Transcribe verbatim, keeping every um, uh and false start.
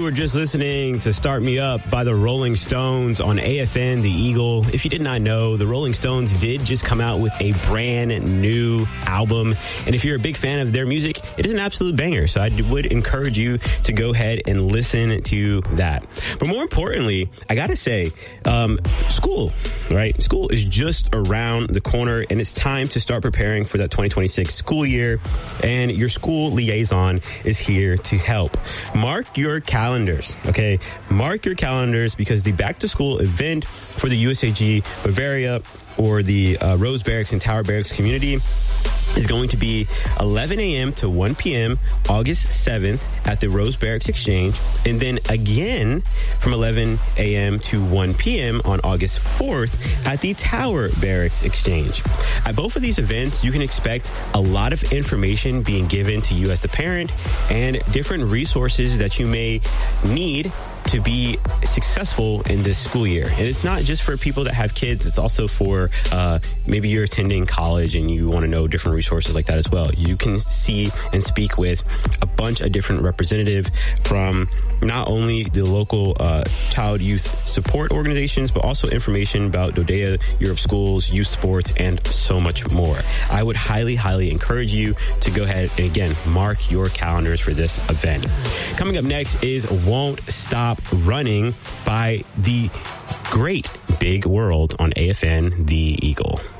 were just listening to Start Me Up by the Rolling Stones on A F N, The Eagle. If you did not know, the Rolling Stones did just come out with a brand new album. And if you're a big fan of their music, it is an absolute banger. So I would encourage you to go ahead and listen to that. But more importantly, I got to say, um, school, right? School is just around the corner, and it's time to start preparing for that twenty twenty-six school year. And your school liaison is here to help. Mark your calendars, okay? Mark your calendars, because the back to school event for the U S A G Bavaria or the uh, Rose Barracks and Tower Barracks community is going to be eleven a.m. to one p.m. August seventh at the Rose Barracks Exchange, and then again from eleven a.m. to one p.m. on August fourth at the Tower Barracks Exchange. At both of these events, you can expect a lot of information being given to you as the parent and different resources that you may need to be successful in this school year. And it's not just for people that have kids, it's also for uh, maybe you're attending college and you want to know different resources like that as well. You can see and speak with a bunch of different representatives from not only the local uh, child youth support organizations, but also information about Dodea Europe schools, youth sports, and so much more. I would highly, highly encourage you to go ahead and, again, mark your calendars for this event. Coming up next is Won't Stop Running by the great Big World on A F N, The Eagle.